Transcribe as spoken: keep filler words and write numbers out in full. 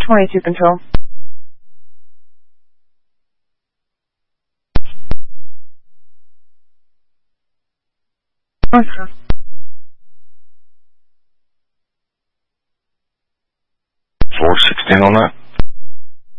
twenty-two control. North coast. four sixteen on that.